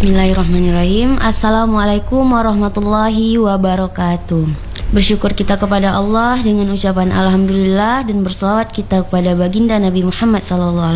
Bismillahirrahmanirrahim. Assalamualaikum warahmatullahi wabarakatuh. Bersyukur kita kepada Allah dengan ucapan Alhamdulillah, dan berselawat kita kepada baginda Nabi Muhammad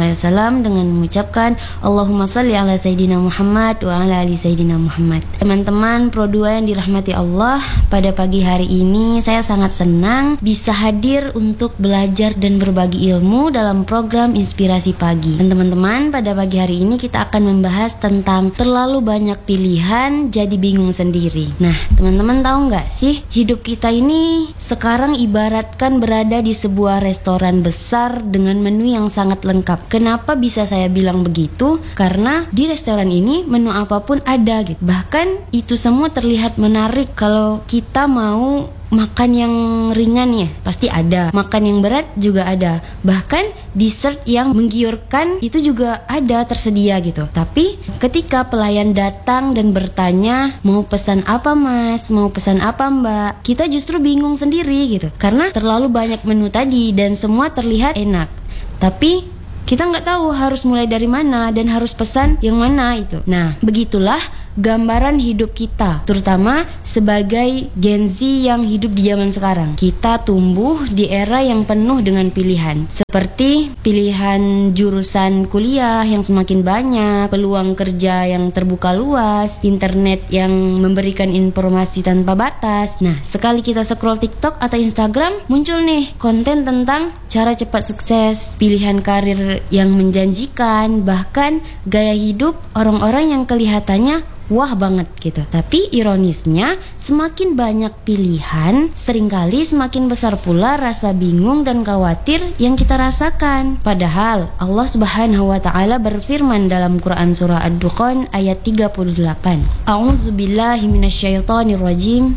SAW dengan mengucapkan Allahumma salli ala Sayyidina Muhammad wa ala ali Sayyidina Muhammad. Teman-teman Pro 2 yang dirahmati Allah, pada pagi hari ini saya sangat senang bisa hadir untuk belajar dan berbagi ilmu dalam program Inspirasi Pagi. Dan teman-teman, pada pagi hari ini kita akan membahas tentang terlalu banyak pilihan jadi bingung sendiri. Nah, teman-teman tahu nggak sih, hidup kita ini sekarang ibaratkan berada di sebuah restoran besar dengan menu yang sangat lengkap. Kenapa bisa saya bilang begitu? Karena di restoran ini menu apapun ada gitu. Bahkan itu semua terlihat menarik. Kalau kita mau makan yang ringan ya pasti ada, makan yang berat juga ada, bahkan dessert yang menggiurkan itu juga ada tersedia gitu. Tapi ketika pelayan datang dan bertanya, mau pesan apa mas, mau pesan apa mbak, kita justru bingung sendiri gitu, karena terlalu banyak menu tadi dan semua terlihat enak, tapi kita nggak tahu harus mulai dari mana dan harus pesan yang mana itu. Nah, begitulah gambaran hidup kita, terutama sebagai Gen Z yang hidup di zaman sekarang. Kita tumbuh di era yang penuh dengan pilihan, seperti pilihan jurusan kuliah yang semakin banyak, peluang kerja yang terbuka luas, internet yang memberikan informasi tanpa batas. Nah, sekali kita scroll TikTok atau Instagram, muncul nih konten tentang cara cepat sukses, pilihan karir yang menjanjikan, bahkan gaya hidup orang-orang yang kelihatannya wah banget gitu. Tapi ironisnya, semakin banyak pilihan, seringkali semakin besar pula rasa bingung dan khawatir yang kita rasakan. Padahal Allah Subhanahu wa taala berfirman dalam Quran surah Ad-Dukhan ayat 38. A'udzubillahi minasyaitonirrajim.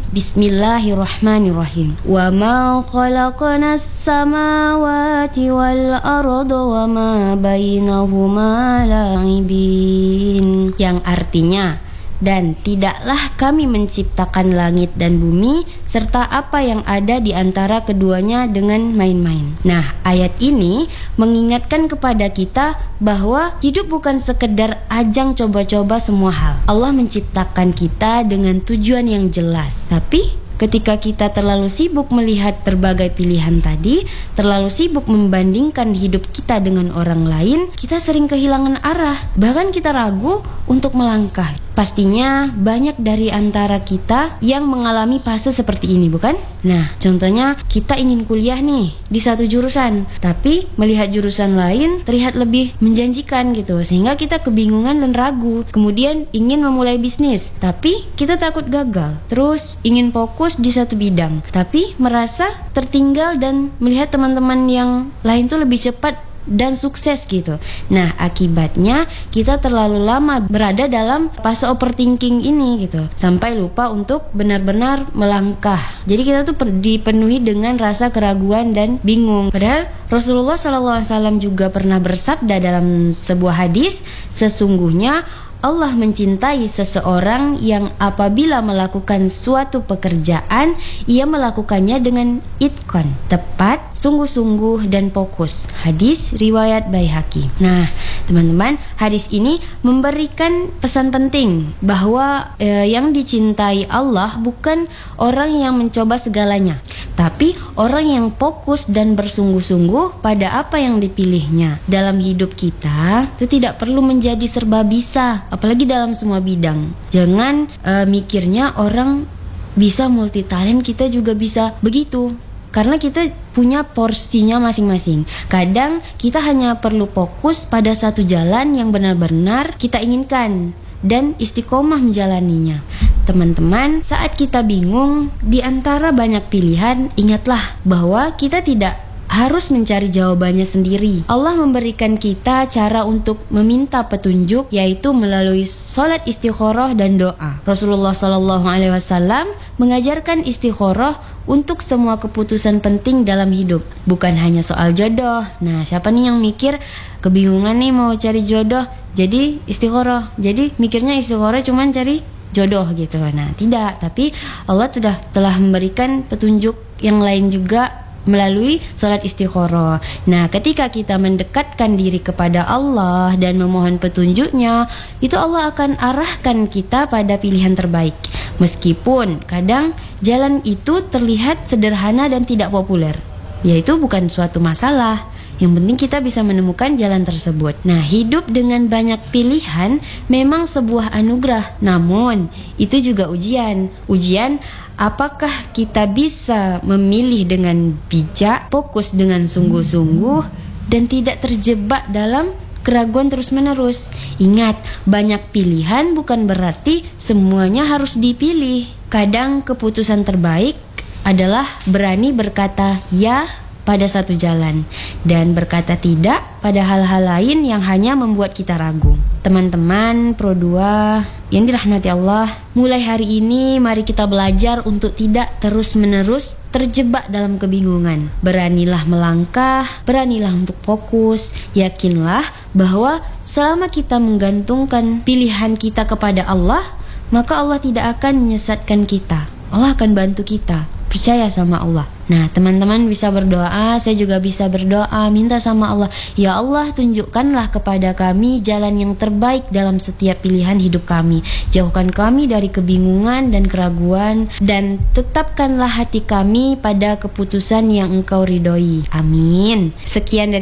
Bismillahirrahmanirrahim. Wa ma khalaqnas samawati wal arda wa ma bainahuma la'ibin. Yang artinya, dan tidaklah kami menciptakan langit dan bumi serta apa yang ada di antara keduanya dengan main-main. Nah, ayat ini mengingatkan kepada kita bahwa hidup bukan sekedar ajang coba-coba semua hal. Allah menciptakan kita dengan tujuan yang jelas. Tapi ketika kita terlalu sibuk melihat berbagai pilihan tadi, terlalu sibuk membandingkan hidup kita dengan orang lain, kita sering kehilangan arah. Bahkan kita ragu untuk melangkah. Pastinya banyak dari antara kita yang mengalami fase seperti ini, bukan? Nah, contohnya kita ingin kuliah nih di satu jurusan, tapi melihat jurusan lain terlihat lebih menjanjikan gitu, sehingga kita kebingungan dan ragu. Kemudian ingin memulai bisnis, tapi kita takut gagal. Terus ingin fokus di satu bidang, tapi merasa tertinggal dan melihat teman-teman yang lain tuh lebih cepat dan sukses gitu. Nah, akibatnya kita terlalu lama berada dalam fase overthinking ini gitu, sampai lupa untuk benar-benar melangkah. Jadi kita tuh dipenuhi dengan rasa keraguan dan bingung. Padahal Rasulullah SAW juga pernah bersabda dalam sebuah hadis, sesungguhnya Allah mencintai seseorang yang apabila melakukan suatu pekerjaan, ia melakukannya dengan itqan, tepat, sungguh-sungguh, dan fokus. Hadis riwayat Baihaqi. Nah, teman-teman, hadis ini memberikan pesan penting bahwa yang dicintai Allah bukan orang yang mencoba segalanya, tapi orang yang fokus dan bersungguh-sungguh pada apa yang dipilihnya. Dalam hidup kita itu tidak perlu menjadi serba bisa, apalagi dalam semua bidang. Jangan mikirnya orang bisa multi talent, kita juga bisa begitu. Karena kita punya porsinya masing-masing. Kadang kita hanya perlu fokus pada satu jalan yang benar-benar kita inginkan dan istiqomah menjalaninya. Teman-teman, saat kita bingung di antara banyak pilihan, ingatlah bahwa kita tidak harus mencari jawabannya sendiri. Allah memberikan kita cara untuk meminta petunjuk, yaitu melalui sholat istikharah dan doa. Rasulullah SAW mengajarkan istikharah untuk semua keputusan penting dalam hidup, bukan hanya soal jodoh. Nah, siapa nih yang mikir kebingungan nih mau cari jodoh, jadi istikharah. Jadi mikirnya istikharah cuman cari jodoh gitu. Nah, tidak, tapi Allah telah memberikan petunjuk yang lain juga melalui sholat istikharah. Nah, ketika kita mendekatkan diri kepada Allah dan memohon petunjuknya, itu Allah akan arahkan kita pada pilihan terbaik. Meskipun kadang jalan itu terlihat sederhana dan tidak populer, yaitu bukan suatu masalah. Yang penting kita bisa menemukan jalan tersebut. Nah, hidup dengan banyak pilihan memang sebuah anugerah. Namun, itu juga ujian. Ujian, apakah kita bisa memilih dengan bijak, fokus dengan sungguh-sungguh, dan tidak terjebak dalam keraguan terus-menerus. Ingat, banyak pilihan bukan berarti semuanya harus dipilih. Kadang keputusan terbaik adalah berani berkata ya pada satu jalan dan berkata tidak pada hal-hal lain yang hanya membuat kita ragu. Teman-teman Pro 2 yang dirahmati Allah, mulai hari ini mari kita belajar untuk tidak terus-menerus terjebak dalam kebingungan. Beranilah melangkah, beranilah untuk fokus. Yakinlah bahwa selama kita menggantungkan pilihan kita kepada Allah, maka Allah tidak akan menyesatkan kita. Allah akan bantu kita. Percaya sama Allah. Nah, teman-teman bisa berdoa, saya juga bisa berdoa, minta sama Allah, ya Allah, tunjukkanlah kepada kami jalan yang terbaik dalam setiap pilihan hidup kami. Jauhkan kami dari kebingungan dan keraguan, dan tetapkanlah hati kami pada keputusan yang Engkau ridhoi. Amin. Sekian dari